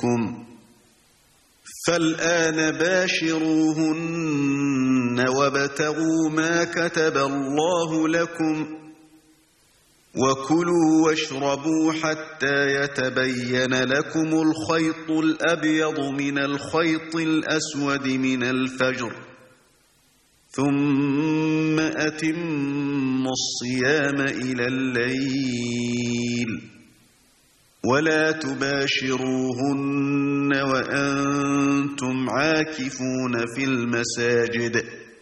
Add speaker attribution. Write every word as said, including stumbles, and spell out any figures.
Speaker 1: بيوتكم فالآن باشروهن وابتغوا ما كتب الله لكم وكلوا واشربوا حتى يتبين لكم الخيط الأبيض من الخيط الأسود من الفجر ثم أتموا الصيام إلى الليل ولا تباشروهن وأنتم عاكفون في المساجد